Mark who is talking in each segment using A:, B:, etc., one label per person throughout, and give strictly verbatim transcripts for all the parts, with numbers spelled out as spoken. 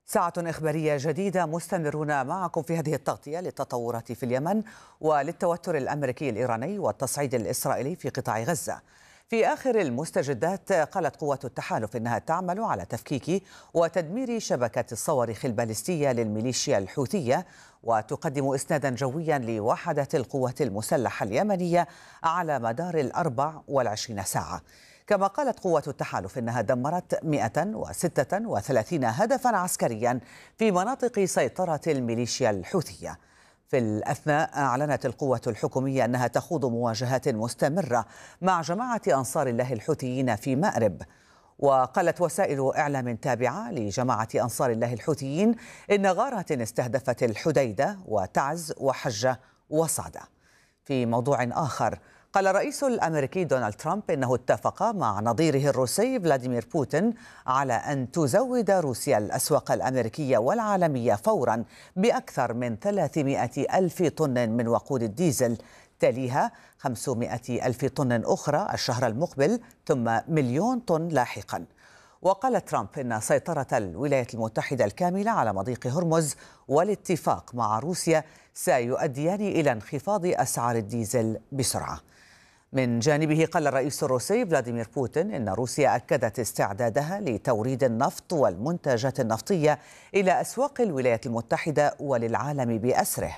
A: ساعة إخبارية جديدة، مستمرون معكم في هذه التغطية للتطورات في اليمن وللتوتر الأمريكي الإيراني والتصعيد الإسرائيلي في قطاع غزة. في آخر المستجدات قالت قوات التحالف إنها تعمل على تفكيك وتدمير شبكة الصواريخ البالستية للميليشيا الحوثية، وتقدم إسنادا جويا لوحدة القوات المسلحة اليمنية على مدار الأربع والعشرين ساعة. كما قالت قوات التحالف إنها دمرت مئة وستة وثلاثين هدفا عسكريا في مناطق سيطرة الميليشيا الحوثية. في الأثناء أعلنت القوة الحكومية أنها تخوض مواجهات مستمرة مع جماعة أنصار الله الحوثيين في مأرب. وقالت وسائل إعلام تابعة لجماعة أنصار الله الحوثيين إن غارات استهدفت الحديدة وتعز وحجة وصعدة. في موضوع آخر، قال الرئيس الأمريكي دونالد ترامب إنه اتفق مع نظيره الروسي فلاديمير بوتين على أن تزود روسيا الأسواق الأمريكية والعالمية فورا بأكثر من ثلاثمائة ألف طن من وقود الديزل، تليها خمسمائة ألف طن أخرى الشهر المقبل، ثم مليون طن لاحقا. وقال ترامب إن سيطرة الولايات المتحدة الكاملة على مضيق هرمز والاتفاق مع روسيا سيؤديان إلى انخفاض أسعار الديزل بسرعة. من جانبه قال الرئيس الروسي فلاديمير بوتين إن روسيا أكدت استعدادها لتوريد النفط والمنتجات النفطية إلى أسواق الولايات المتحدة وللعالم بأسره.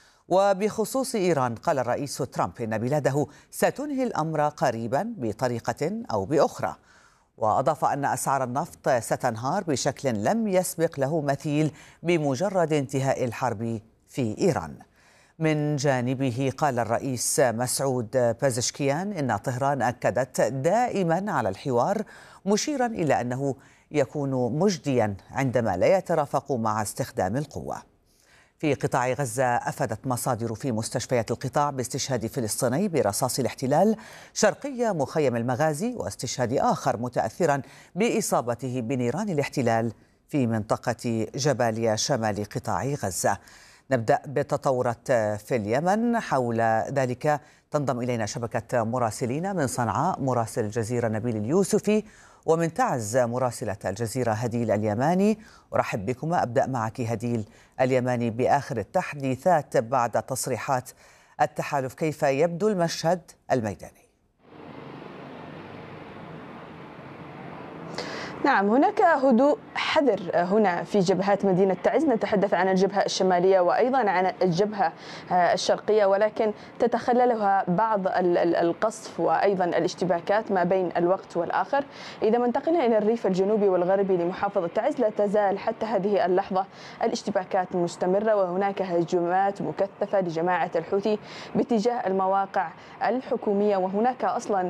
A: وبخصوص إيران، قال الرئيس ترامب إن بلاده ستنهي الأمر قريبا بطريقة أو بأخرى، وأضاف أن أسعار النفط ستنهار بشكل لم يسبق له مثيل بمجرد انتهاء الحرب في إيران. من جانبه قال الرئيس مسعود بازشكيان إن طهران أكدت دائما على الحوار، مشيرا إلى أنه يكون مجديا عندما لا يترافق مع استخدام القوة. في قطاع غزة، أفادت مصادر في مستشفيات القطاع باستشهاد فلسطيني برصاص الاحتلال شرقي مخيم المغازي، واستشهاد آخر متأثرا بإصابته بنيران الاحتلال في منطقة جباليا شمال قطاع غزة. نبدأ بالتطورات في اليمن. حول ذلك تنضم إلينا شبكة مراسلين: من صنعاء مراسل الجزيرة نبيل اليوسفي، ومن تعز مراسلة الجزيرة هديل اليماني. أرحب بكما. أبدأ معك هديل اليماني بآخر التحديثات بعد تصريحات التحالف، كيف يبدو المشهد الميداني؟
B: نعم، هناك هدوء حذر هنا في جبهات مدينة تعز. نتحدث عن الجبهة الشمالية وأيضا عن الجبهة الشرقية، ولكن تتخللها بعض القصف وأيضا الاشتباكات ما بين الوقت والآخر. إذا ما انتقلنا إلى الريف الجنوبي والغربي لمحافظة تعز، لا تزال حتى هذه اللحظة الاشتباكات مستمرة، وهناك هجمات مكثفة لجماعة الحوثي باتجاه المواقع الحكومية، وهناك أصلا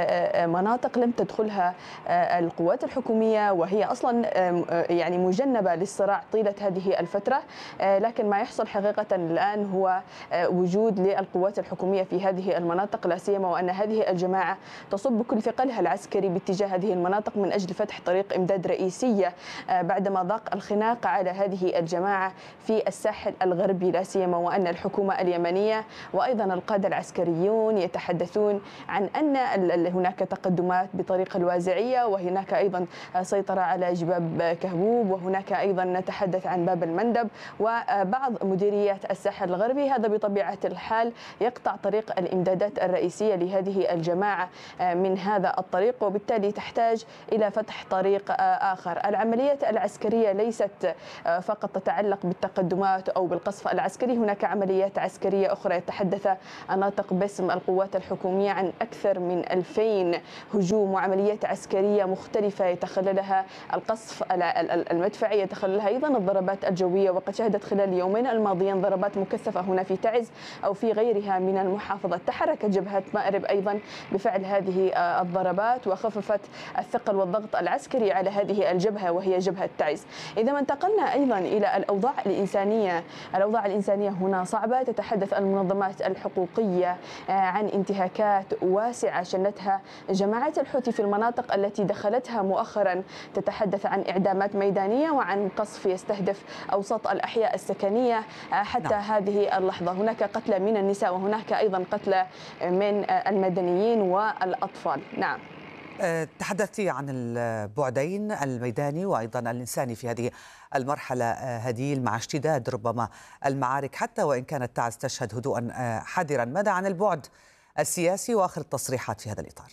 B: مناطق لم تدخلها القوات الحكومية وهي أصلا يعني مجنبة للصراع طيلة هذه الفترة. لكن ما يحصل حقيقة الآن هو وجود للقوات الحكومية في هذه المناطق، لا سيما وأن هذه الجماعة تصب بكل ثقلها العسكري باتجاه هذه المناطق من أجل فتح طريق إمداد رئيسية، بعدما ضاق الخناق على هذه الجماعة في الساحل الغربي، لا سيما وأن الحكومة اليمنية وأيضا القادة العسكريون يتحدثون عن أن هناك تقدمات بطريقة الوازعية، وهناك أيضا سيطرة على جباب كهبوب، وهناك أيضا نتحدث عن باب المندب وبعض مديريات الساحل الغربي. هذا بطبيعة الحال يقطع طريق الإمدادات الرئيسية لهذه الجماعة من هذا الطريق، وبالتالي تحتاج إلى فتح طريق آخر. العملية العسكرية ليست فقط تتعلق بالتقدمات أو بالقصف العسكري، هناك عمليات عسكرية أخرى. يتحدث الناطق باسم القوات الحكومية عن أكثر من ألفين هجوم وعمليات عسكرية مختلفة يتخللها القصف المدفعي، يتخللها أيضا الضربات الجوية. وقد شهدت خلال اليومين الماضيين ضربات مكثفة هنا في تعز أو في غيرها من المحافظة. تحركت جبهة مأرب أيضا بفعل هذه الضربات وخففت الثقل والضغط العسكري على هذه الجبهة وهي جبهة تعز. إذا ما انتقلنا أيضا إلى الأوضاع الإنسانية، الأوضاع الإنسانية هنا صعبة. تتحدث المنظمات الحقوقية عن انتهاكات واسعة شنتها جماعات الحوثي في المناطق التي دخلتها مؤخرا. تتحدث عن إعدامات ميدانية وعن قصف يستهدف أوساط الأحياء السكنية. حتى نعم. هذه اللحظة هناك قتلى من النساء وهناك أيضا قتلى من المدنيين والأطفال. نعم
A: تحدثتي عن البعدين الميداني وأيضا الإنساني في هذه المرحلة هديل، مع اشتداد ربما المعارك، حتى وإن كانت تعز تشهد هدوءا حذرا. ماذا عن البعد السياسي وآخر التصريحات في هذا الإطار؟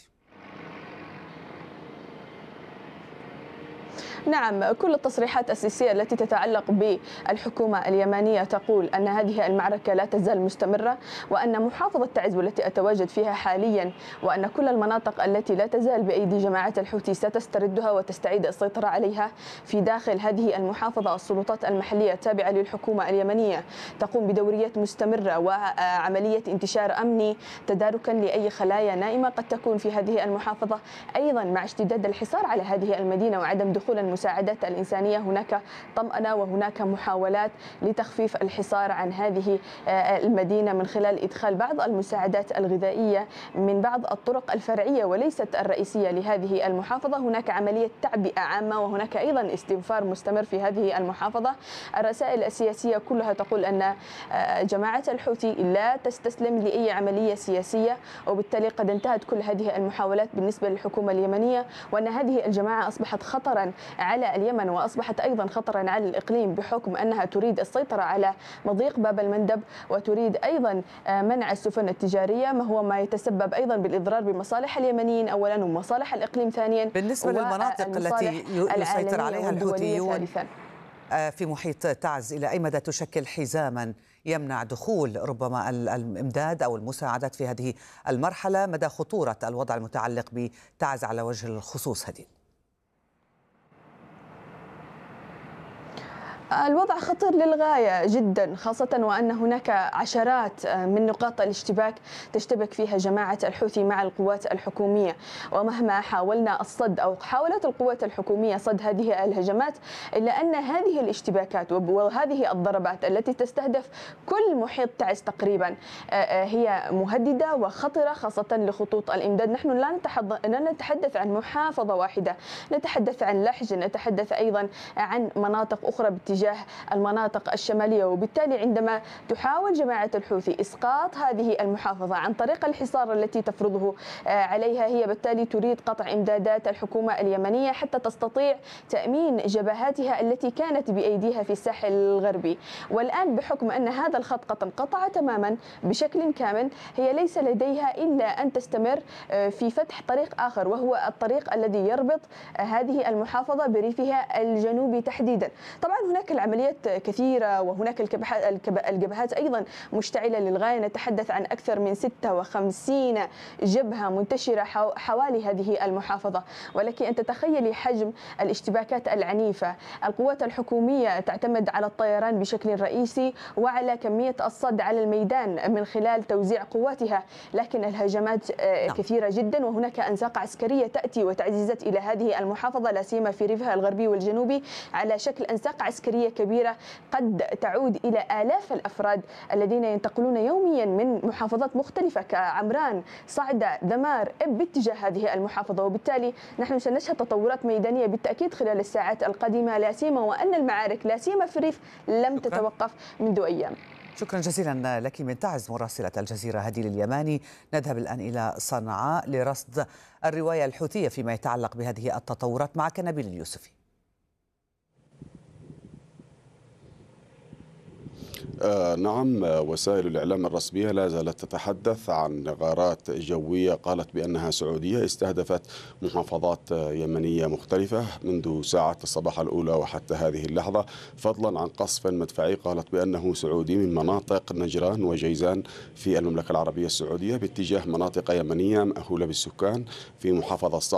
B: نعم، كل التصريحات السياسية التي تتعلق بالحكومة اليمنية تقول أن هذه المعركة لا تزال مستمرة، وأن محافظة تعز والتي أتواجد فيها حاليا وأن كل المناطق التي لا تزال بأيدي جماعة الحوثي ستستردها وتستعيد السيطرة عليها في داخل هذه المحافظة. السلطات المحلية التابعة للحكومة اليمنية تقوم بدوريات مستمرة وعملية انتشار أمني تداركا لأي خلايا نائمة قد تكون في هذه المحافظة. أيضا مع اشتداد الحصار على هذه المدينة وعدم دخول المساعدات الإنسانية هناك طمأنة وهناك محاولات لتخفيف الحصار عن هذه المدينة من خلال إدخال بعض المساعدات الغذائية من بعض الطرق الفرعية وليست الرئيسية لهذه المحافظة. هناك عملية تعبئة عامة وهناك أيضا استنفار مستمر في هذه المحافظة. الرسائل السياسية كلها تقول أن جماعة الحوثي لا تستسلم لأي عملية سياسية، وبالتالي قد انتهت كل هذه المحاولات بالنسبة للحكومة اليمنية، وأن هذه الجماعة أصبحت خطرا على اليمن وأصبحت أيضا خطرا على الإقليم بحكم أنها تريد السيطرة على مضيق باب المندب وتريد أيضا منع السفن التجارية، ما هو ما يتسبب أيضا بالإضرار بمصالح اليمنيين أولا ومصالح الإقليم ثانيا.
A: بالنسبة للمناطق التي يسيطر عليها الحوثيون في محيط تعز، إلى أي مدى تشكل حزاما يمنع دخول ربما الإمداد أو المساعدات في هذه المرحلة؟ مدى خطورة الوضع المتعلق بتعز على وجه الخصوص هدي؟
B: الوضع خطير للغاية جدا، خاصة وأن هناك عشرات من نقاط الاشتباك تشتبك فيها جماعة الحوثي مع القوات الحكومية، ومهما حاولنا الصد أو حاولت القوات الحكومية صد هذه الهجمات إلا أن هذه الاشتباكات وهذه الضربات التي تستهدف كل محيط تعز تقريبا هي مهددة وخطرة، خاصة لخطوط الإمداد. نحن لا نتحدث عن محافظة واحدة، نتحدث عن لحج، نتحدث أيضا عن مناطق أخرى باتجاه المناطق الشمالية. وبالتالي عندما تحاول جماعة الحوثي إسقاط هذه المحافظة عن طريق الحصار التي تفرضه عليها، هي بالتالي تريد قطع إمدادات الحكومة اليمنية حتى تستطيع تأمين جبهاتها التي كانت بأيديها في الساحل الغربي. والآن بحكم أن هذا الخط قد انقطع تماما بشكل كامل، هي ليس لديها إلا أن تستمر في فتح طريق آخر، وهو الطريق الذي يربط هذه المحافظة بريفها الجنوبي تحديدا. طبعا هناك العمليات كثيرة وهناك الجبهات أيضا مشتعلة للغاية، نتحدث عن أكثر من ستة وخمسين جبهة منتشرة حوالي هذه المحافظة، ولكن أن تتخيلي حجم الاشتباكات العنيفة. القوات الحكومية تعتمد على الطيران بشكل رئيسي وعلى كمية الصد على الميدان من خلال توزيع قواتها، لكن الهجمات كثيرة جدا وهناك أنساق عسكرية تأتي وتعزيزات إلى هذه المحافظة لا سيما في ريفها الغربي والجنوبي على شكل أنساق عسكرية كبيرة قد تعود إلى آلاف الأفراد الذين ينتقلون يوميا من محافظات مختلفة كعمران، صعدة، ذمار، إب باتجاه هذه المحافظة. وبالتالي نحن سنشهد تطورات ميدانية بالتأكيد خلال الساعات القادمة، لا سيما وأن المعارك لا سيما في الريف لم شكرا. تتوقف منذ أيام.
A: شكرا جزيلا لك من تعز مراسلة الجزيرة هديل اليماني. نذهب الآن إلى صنعاء لرصد الرواية الحوثية فيما يتعلق بهذه التطورات. معك نبيل اليوسفي.
C: آه نعم، وسائل الإعلام الرسمية لا زالت تتحدث عن غارات جوية قالت بأنها سعودية استهدفت محافظات يمنية مختلفة منذ ساعات الصباح الأولى وحتى هذه اللحظة، فضلا عن قصف مدفعي قالت بأنه سعودي من مناطق نجران وجيزان في المملكة العربية السعودية باتجاه مناطق يمنية مأهولة بالسكان في محافظة